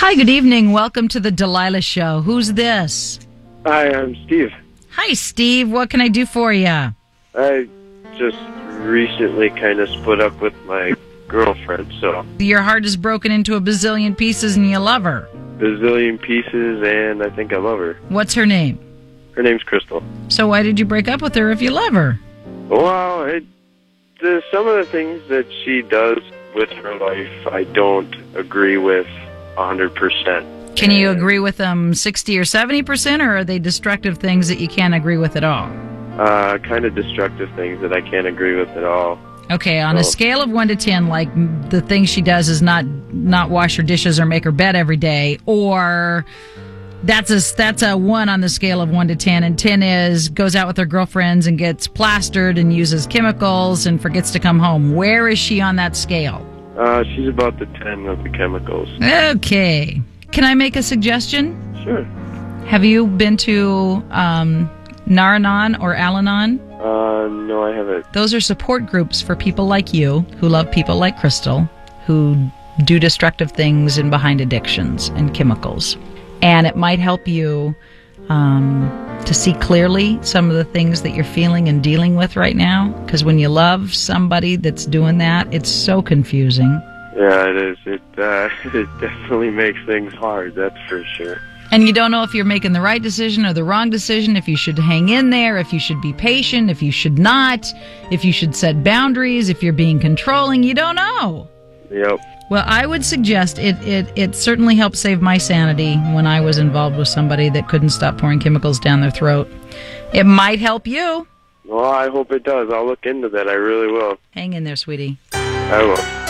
Hi, good evening. Welcome to the Delilah Show. Who's this? Hi, I'm Steve. Hi, Steve. What can I do for you? I just recently kind of split up with my girlfriend, so... Your heart is broken into a bazillion pieces and you love her. Bazillion pieces, and I think I love her. What's her name? Her name's Crystal. So why did you break up with her if you love her? Well, some of the things that she does with her life I don't agree with 100%. Can you agree with them 60 or 70%, or are they destructive things that you can't agree with at all? Kind of destructive things that I can't agree with at all. Okay, on a scale of 1 to 10, like the thing she does is not wash her dishes or make her bed every day, or that's a 1 on the scale of 1 to 10, and 10 is goes out with her girlfriends and gets plastered and uses chemicals and forgets to come home. Where is she on that scale? She's about the 10 of the chemicals. Okay. Can I make a suggestion? Sure. Have you been to Nar-Anon or Al-Anon? No, I haven't. Those are support groups for people like you who love people like Crystal, who do destructive things and behind addictions and chemicals. And it might help you to see clearly some of the things that you're feeling and dealing with right now. Because when you love somebody that's doing that, it's so confusing. Yeah, it is. It definitely makes things hard, that's for sure. And you don't know if you're making the right decision or the wrong decision, if you should hang in there, if you should be patient, if you should not, if you should set boundaries, if you're being controlling. You don't know. Yep. Well, I would suggest it certainly helped save my sanity when I was involved with somebody that couldn't stop pouring chemicals down their throat. It might help you. Well, I hope it does. I'll look into that. I really will. Hang in there, sweetie. I will.